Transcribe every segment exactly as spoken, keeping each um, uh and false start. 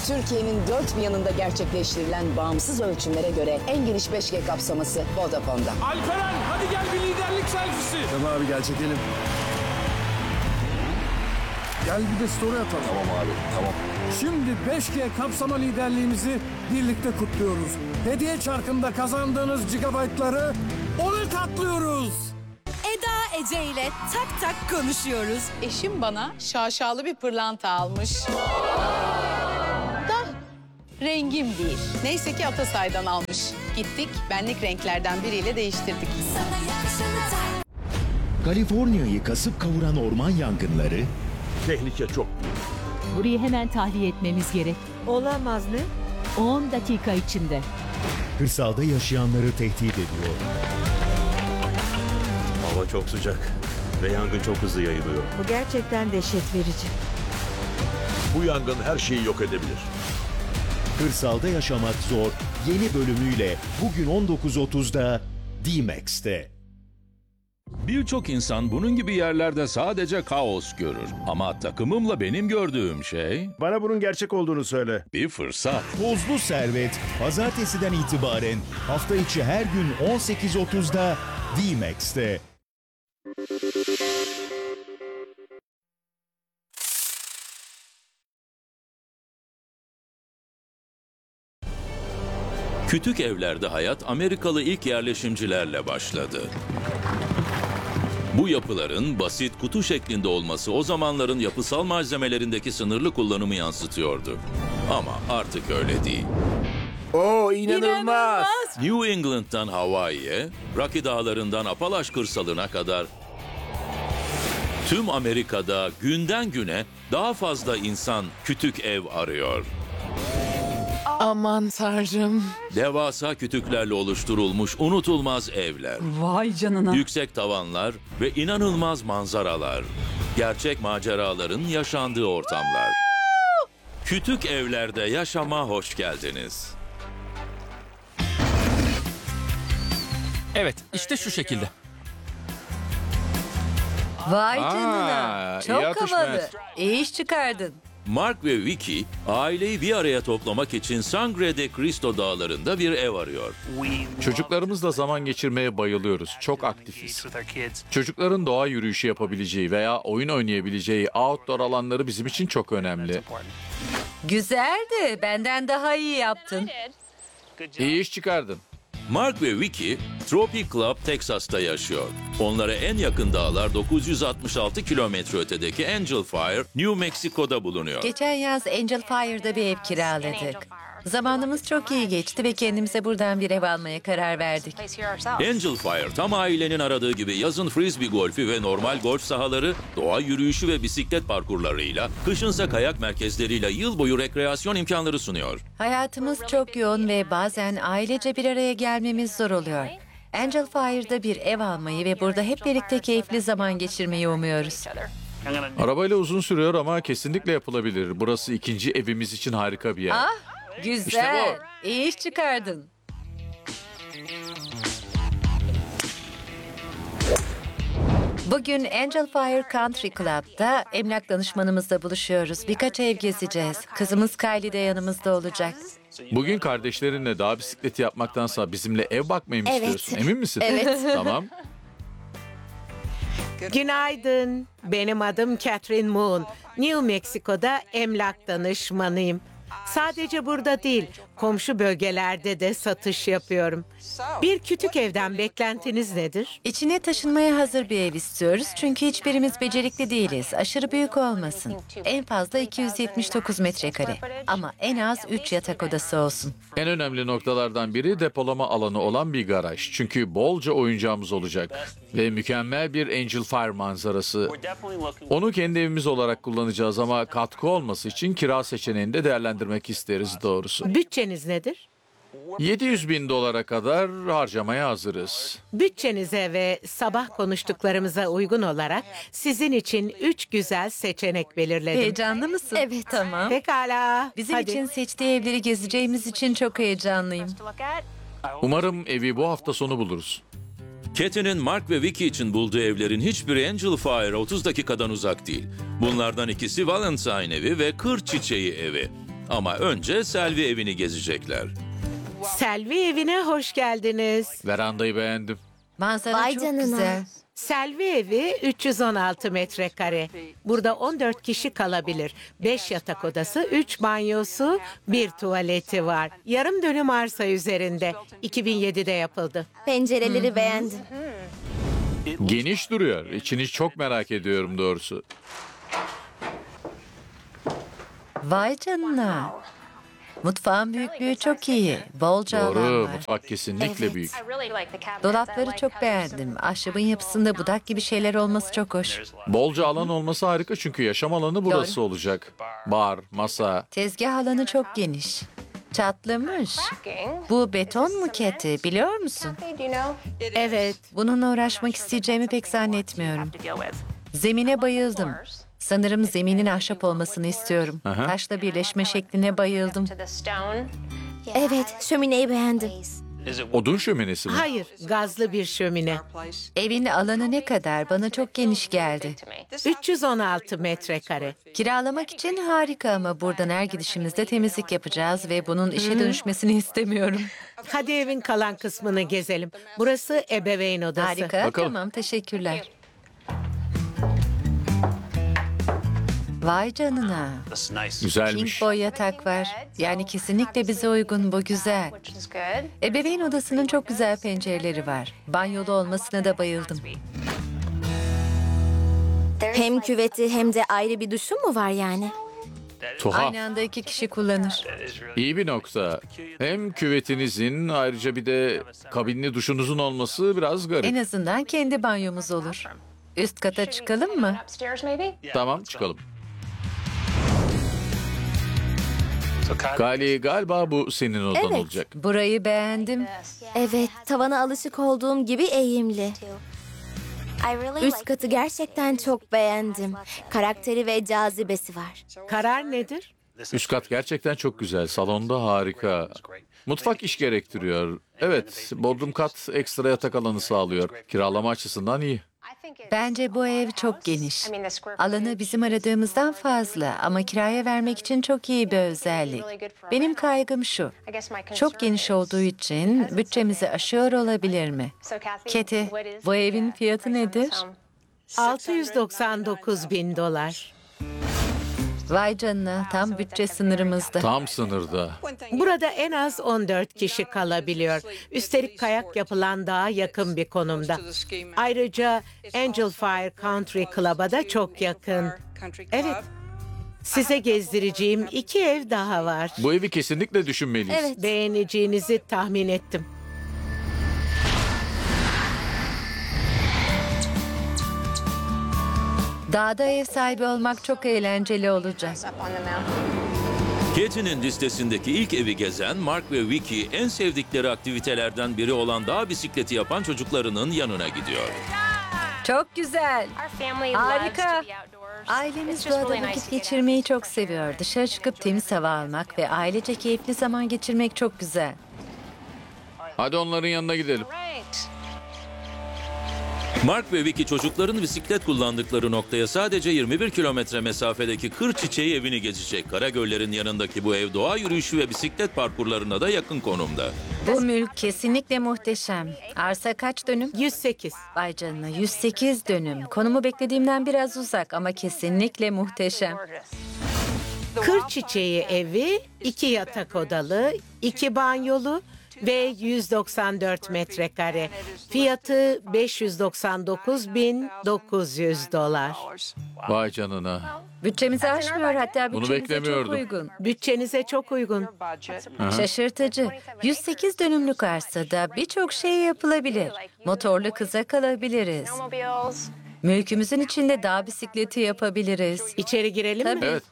Türkiye'nin dört bir yanında gerçekleştirilen bağımsız ölçümlere göre en geniş beş G kapsaması Vodafone'da. Alperen hadi gel bir liderlik selfisi. Tamam abi gel çekelim. Gel bir de story atalım. Tamam abi, tamam. Şimdi beş G kapsama liderliğimizi birlikte kutluyoruz. Hediye çarkında kazandığınız gigabaytları ona katlıyoruz. Eda Ece ile tak tak konuşuyoruz. Eşim bana şaşalı bir pırlanta almış. Da rengim değil. Neyse ki Atasay'dan almış. Gittik, benlik renklerden biriyle değiştirdik. Kaliforniya'yı kasıp kavuran orman yangınları, Tehlike çok büyük. Burayı hemen tahliye etmemiz gerek. Olamaz ne? on dakika içinde. kırsalda yaşayanları tehdit ediyor. Hava çok sıcak ve yangın çok hızlı yayılıyor. Bu gerçekten dehşet verici. Bu yangın her şeyi yok edebilir. Kırsalda yaşamak zor yeni bölümüyle bugün on dokuz otuzda D-Max'te. Birçok insan bunun gibi yerlerde sadece kaos görür. Ama takımımla benim gördüğüm şey Bana bunun gerçek olduğunu söyle. bir fırsat. Tozlu Servet, pazartesiden itibaren hafta içi her gün on sekiz otuzda D-Max'te. Kütük evlerde hayat Amerikalı ilk yerleşimcilerle başladı. Bu yapıların basit kutu şeklinde olması o zamanların yapısal malzemelerindeki sınırlı kullanımı yansıtıyordu. Ama artık öyle değil. Oo inanılmaz. New England'dan Hawaii'ye, Rocky Dağları'ndan Apalaş kırsalına kadar tüm Amerika'da günden güne daha fazla insan kütük ev arıyor. Aman tanrım. Devasa kütüklerle oluşturulmuş unutulmaz evler. Vay canına. Yüksek tavanlar ve inanılmaz manzaralar. Gerçek maceraların yaşandığı ortamlar. Kütük evlerde yaşama hoş geldiniz. Evet işte şu şekilde. Vay Aa, canına. iyi Çok atış havalı. Mert. İyi iş çıkardın. Mark ve Vicky aileyi bir araya toplamak için Sangre de Cristo dağlarında bir ev arıyor. Çocuklarımızla zaman geçirmeye bayılıyoruz. Çok aktifiz. Çocukların doğa yürüyüşü yapabileceği veya oyun oynayabileceği outdoor alanları bizim için çok önemli. Güzeldi. Benden daha iyi yaptın. İyi iş çıkardın. Mark ve Vicky, Tropic Club, Texas'ta yaşıyor. Onlara en yakın dağlar dokuz yüz altmış altı kilometre ötedeki Angel Fire, New Mexico'da bulunuyor. Geçen yaz Angel Fire'da bir ev kiraladık. Zamanımız çok iyi geçti ve kendimize buradan bir ev almaya karar verdik. Angel Fire, tam ailenin aradığı gibi yazın frisbee golfi ve normal golf sahaları, doğa yürüyüşü ve bisiklet parkurlarıyla, kışınsa kayak merkezleriyle yıl boyu rekreasyon imkanları sunuyor. Hayatımız çok yoğun ve bazen ailece bir araya gelmemiz zor oluyor. Angel Fire'da bir ev almayı ve burada hep birlikte keyifli zaman geçirmeyi umuyoruz. Arabayla uzun sürüyor ama kesinlikle yapılabilir. Burası ikinci evimiz için harika bir yer. Ah, güzel. İşte İyi iş çıkardın. Bugün Angel Fire Country Club'da emlak danışmanımızla buluşuyoruz. Birkaç ev gezeceğiz. Kızımız Kylie de yanımızda olacak. Bugün kardeşlerinle dağ bisikleti yapmaktansa bizimle ev bakmayı mı Evet. istiyorsun? Emin misin? Evet. Tamam. Günaydın. Benim adım Catherine Moon. New Mexico'da emlak danışmanıyım. Sadece burada değil, komşu bölgelerde de satış yapıyorum. Bir kütük evden beklentiniz nedir? İçine taşınmaya hazır bir ev istiyoruz çünkü hiçbirimiz becerikli değiliz. Aşırı büyük olmasın. En fazla iki yüz yetmiş dokuz metrekare ama en az üç yatak odası olsun. En önemli noktalardan biri depolama alanı olan bir garaj. Çünkü bolca oyuncağımız olacak. Ve mükemmel bir Angel Fire manzarası. Onu kendi evimiz olarak kullanacağız ama katkı olması için kira seçeneğini de değerlendirmek isteriz doğrusu. Bütçeniz nedir? yedi yüz bin dolara kadar harcamaya hazırız. Bütçenize ve sabah konuştuklarımıza uygun olarak sizin için üç güzel seçenek belirledim. Heyecanlı mısın? Evet, tamam. Pekala. Bizim hadi. için seçtiği evleri gezeceğimiz için çok heyecanlıyım. Umarım evi bu hafta sonu buluruz. Kate'nin Mark ve Vicky için bulduğu evlerin hiçbiri Angel Fire otuz dakikadan uzak değil. Bunlardan ikisi Valentine evi ve Kır Çiçeği evi. Ama önce Selvi evini gezecekler. Selvi evine hoş geldiniz. Verandayı beğendim. Manzara Vay çok canına. güzel. Selvi evi üç yüz on altı metrekare. Burada on dört kişi kalabilir. beş yatak odası, üç banyosu, bir tuvaleti var. Yarım dönüm arsa üzerinde. iki bin yedide yapıldı. Pencereleri beğendim. Geniş duruyor. İçini çok merak ediyorum doğrusu. Vay canına. Mutfağın büyüklüğü çok iyi. Bolca alan Doğru. var. Mutfak kesinlikle büyük. Dolapları çok beğendim. Ahşabın yapısında budak gibi şeyler olması çok hoş. Bolca alan olması harika çünkü yaşam alanı burası Doğru. olacak. Bar, masa. Tezgah alanı çok geniş. Çatlamış. Bu beton mu Keti, biliyor musun? Evet. Bununla uğraşmak isteyeceğimi pek zannetmiyorum. Zemine bayıldım. Sanırım zeminin ahşap olmasını istiyorum. Aha. Taşla birleşme şekline bayıldım. Evet, şömineyi beğendim. Odun şöminesi mi? Hayır, gazlı bir şömine. Evin alanı ne kadar? Bana çok geniş geldi. üç yüz on altı metrekare. Kiralamak için harika ama buradan her gidişimizde temizlik yapacağız ve bunun işe dönüşmesini istemiyorum. Hadi evin kalan kısmını gezelim. Burası ebeveyn odası. Harika, Bakalım. tamam, teşekkürler. Vay canına. King Güzelmiş. boy yatak var. Yani kesinlikle bize uygun, bu güzel. Ebeveyn odasının çok güzel pencereleri var. Banyolu olmasına da bayıldım. Hem küveti hem de ayrı bir duşu mu var yani? Tuhaf. Aynı anda iki kişi kullanır. İyi bir nokta. Hem küvetinizin ayrıca bir de kabinli duşunuzun olması biraz garip. En azından kendi banyomuz olur. Üst kata çıkalım mı? Tamam, çıkalım. Gali, galiba bu senin odan Evet. olacak. Burayı beğendim. Evet, tavana alışık olduğum gibi eğimli. Üst katı gerçekten çok beğendim. Karakteri ve cazibesi var. Karar nedir? Üst kat gerçekten çok güzel. Salonda harika. Mutfak iş gerektiriyor. Evet, bodrum kat ekstra yatak alanı sağlıyor. Kiralama açısından iyi. Bence bu ev çok geniş. Alanı bizim aradığımızdan fazla ama kiraya vermek için çok iyi bir özellik. Benim kaygım şu. Çok geniş olduğu için bütçemizi aşıyor olabilir mi? Keti, bu evin fiyatı nedir? altı yüz doksan dokuz bin dolar. Vay canına, tam bütçe sınırımızda. Tam sınırda. Burada en az on dört kişi kalabiliyor. Üstelik kayak yapılan dağa yakın bir konumda. Ayrıca Angel Fire Country Club'a da çok yakın. Evet. Size gezdireceğim iki ev daha var. Bu evi kesinlikle düşünmeliyiz. Evet. Beğeneceğinizi tahmin ettim. Dağda ev sahibi olmak çok eğlenceli olacak. Katie'nin listesindeki ilk evi gezen Mark ve Vicky en sevdikleri aktivitelerden biri olan dağ bisikleti yapan çocuklarının yanına gidiyor. Çok güzel. Harika. Ailemiz doğada vakit geçirmeyi çok seviyor. Dışarı çıkıp temiz hava almak ve ailece keyifli zaman geçirmek çok güzel. Hadi onların yanına gidelim. Mark ve Vicky çocukların bisiklet kullandıkları noktaya sadece yirmi bir kilometre mesafedeki Kır Çiçeği evini gezecek. Karagöller'in yanındaki bu ev doğa yürüyüşü ve bisiklet parkurlarına da yakın konumda. Bu mülk kesinlikle muhteşem. Arsa kaç dönüm? yüz sekiz. Vay canına, yüz sekiz dönüm. Konumu beklediğimden biraz uzak ama kesinlikle muhteşem. Kır Çiçeği evi iki yatak odalı, iki banyolu ve yüz doksan dört metrekare. Fiyatı beş yüz doksan dokuz bin dokuz yüz dolar. Vay canına. Bütçemizi aşmıyor, hatta Bunu bütçemize çok beklemiyordum. uygun. Bütçenize çok uygun. Şaşırtıcı. yüz sekiz dönümlük arsada birçok şey yapılabilir. Motorlu kızak alabiliriz. Mülkümüzün içinde dağ bisikleti yapabiliriz. İçeri girelim mi? Tabii. Evet.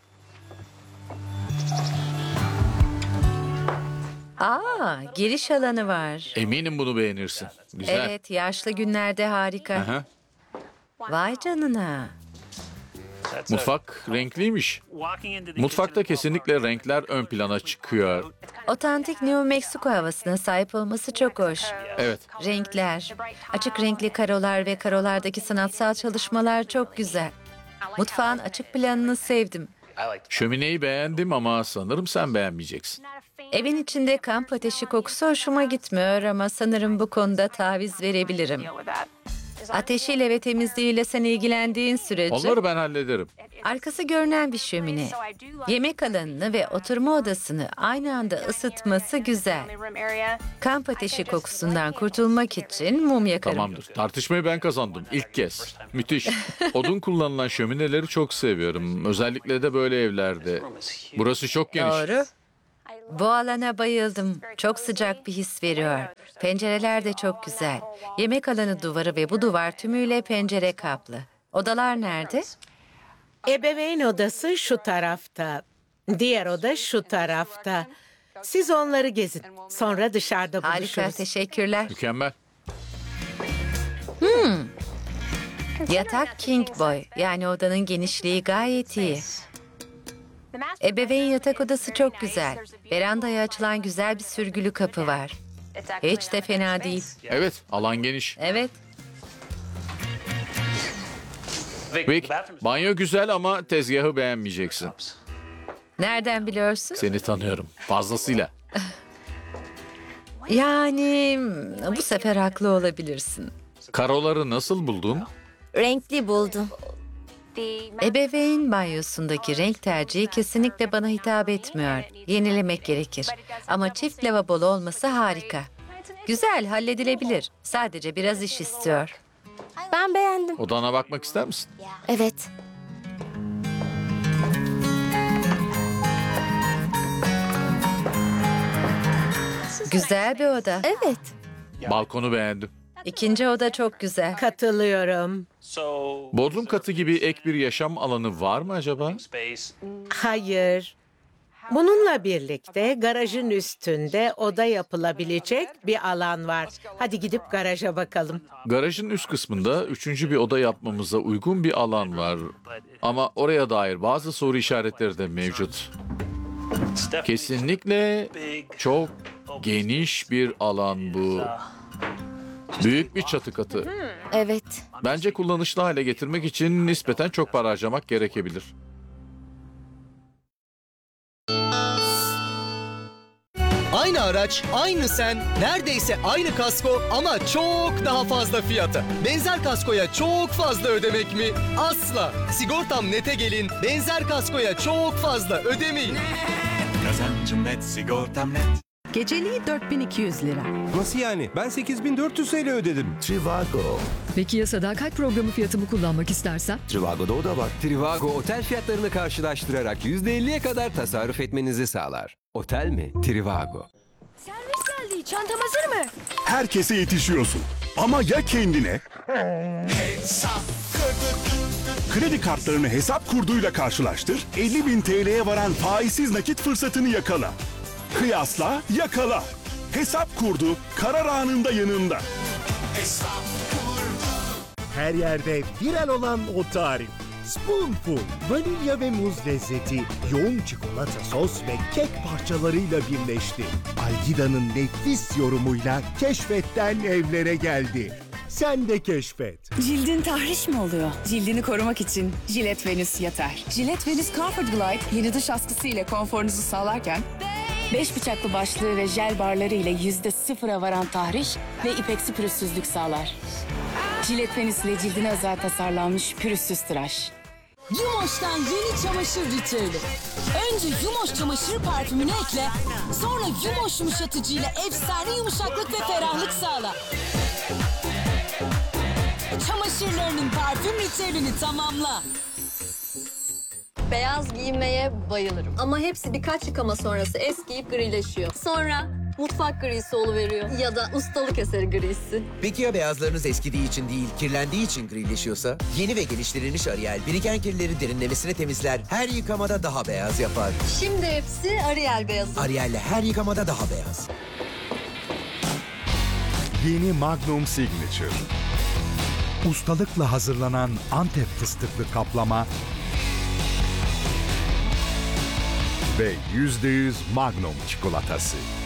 Aa, giriş alanı var. Eminim bunu beğenirsin. Güzel. Evet, yaşlı günlerde harika. Aha. Vay canına. Mutfak renkliymiş. Mutfakta kesinlikle renkler ön plana çıkıyor. Otantik New Mexico havasına sahip olması çok hoş. Evet. Renkler, açık renkli karolar ve karolardaki sanatsal çalışmalar çok güzel. Mutfağın açık planını sevdim. Şömineyi beğendim ama sanırım sen beğenmeyeceksin. Evin içinde kamp ateşi kokusu hoşuma gitmiyor ama sanırım bu konuda taviz verebilirim. Ateşiyle ve temizliğiyle sen ilgilendiğin sürece... Onları ben hallederim. Arkası görünen bir şömine. Yemek alanını ve oturma odasını aynı anda ısıtması güzel. Kamp ateşi kokusundan kurtulmak için mum yakarım. Tamamdır. Tartışmayı ben kazandım. İlk kez. Müthiş. Odun kullanılan şömineleri çok seviyorum. Özellikle de böyle evlerde. Burası çok geniş. Doğru. Bu alana bayıldım. Çok sıcak bir his veriyor. Pencereler de çok güzel. Yemek alanı duvarı ve bu duvar tümüyle pencere kaplı. Odalar nerede? Ebeveyn odası şu tarafta. Diğer oda şu tarafta. Siz onları gezin. Sonra dışarıda buluşuruz. Harika, teşekkürler. Mükemmel. Hmm. Yatak King Boy. Yani odanın genişliği gayet iyi. Ebeveyn yatak odası çok güzel. Verandaya açılan güzel bir sürgülü kapı var. Hiç de fena değil. Evet, alan geniş. Evet. Vic, banyo güzel ama tezgahı beğenmeyeceksin. Nereden biliyorsun? Seni tanıyorum. Fazlasıyla. Yani bu sefer haklı olabilirsin. Karoları nasıl buldun? Renkli buldum. Ebeveyn banyosundaki renk tercihi kesinlikle bana hitap etmiyor. Yenilemek gerekir. Ama çift lavabolu olması harika. Güzel, halledilebilir. Sadece biraz iş istiyor. Ben beğendim. Odana bakmak ister misin? Evet. Güzel bir oda. Evet. Balkonu beğendim. İkinci oda çok güzel. Katılıyorum. Bodrum katı gibi ek bir yaşam alanı var mı acaba? Hayır. Bununla birlikte garajın üstünde oda yapılabilecek bir alan var. Hadi gidip garaja bakalım. Garajın üst kısmında üçüncü bir oda yapmamıza uygun bir alan var. Ama oraya dair bazı soru işaretleri de mevcut. Kesinlikle çok geniş bir alan bu. Büyük bir çatı katı. Evet. Bence kullanışlı hale getirmek için nispeten çok para harcamak gerekebilir. Aynı araç, aynı sen, neredeyse aynı kasko ama çok daha fazla fiyata. Benzer kaskoya çok fazla ödemek mi? Asla. Sigortam Net'e gelin, benzer kaskoya çok fazla ödemeyin. Kazancım net, sigortam net. Geceliği dört bin iki yüz lira. Nasıl yani? Ben sekiz bin dört yüz T L ödedim. Trivago. Peki ya sadakat programı fiyatımı kullanmak istersen? Trivago'da o da var. Trivago otel fiyatlarını karşılaştırarak yüzde elliye kadar tasarruf etmenizi sağlar. Otel mi? Trivago. Servis geldi. Çantam hazır mı? Herkese yetişiyorsun. Ama ya kendine? Kredi kartlarını hesap kurduyla karşılaştır. elli bin T L'ye varan faizsiz nakit fırsatını yakala. Kıyasla, yakala. Hesap kurdu, karar anında yanında. Her yerde viral olan o tarif. Spoonful, vanilya ve muz lezzeti, yoğun çikolata sos ve kek parçalarıyla birleşti. Algida'nın nefis yorumuyla keşfetten evlere geldi. Sen de keşfet. Cildin tahriş mi oluyor? Cildini korumak için Gillette Venus yeter. Gillette Venus Comfort Glide yeni dış askısı ile konforunuzu sağlarken beş bıçaklı başlığı ve jel barları ile yüzde sıfıra varan tahriş ve ipeksi pürüzsüzlük sağlar. Gillette Venus ile cildine özel tasarlanmış pürüzsüz tıraş. Yumoş'tan yeni çamaşır ritüeli. Önce Yumoş çamaşır parfümünü ekle, sonra Yumoş yumuşatıcı ile efsane yumuşaklık ve ferahlık sağla. Çamaşırlarının parfüm ritüelini tamamla. Beyaz giymeye bayılırım. Ama hepsi birkaç yıkama sonrası eskiyip grileşiyor. Sonra mutfak grisi oluveriyor ya da ustalık eseri grisi. Peki ya beyazlarınız eskidiği için değil, kirlendiği için grileşiyorsa? Yeni ve geliştirilmiş Ariel, biriken kirleri derinlemesine temizler, her yıkamada daha beyaz yapar. Şimdi hepsi Ariel beyazı. Ariel'le her yıkamada daha beyaz. Yeni Magnum Signature. Ustalıkla hazırlanan Antep fıstıklı kaplama ve yüzde yüz Magnum çikolatası.